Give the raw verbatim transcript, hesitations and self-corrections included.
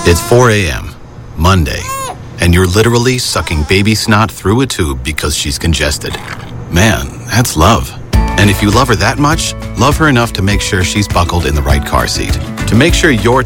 It's four a.m., Monday, and you're literally sucking baby snot through a tube because she's congested. Man, that's love. And if you love her that much, love her enough to make sure she's buckled in the right car seat. To make sure your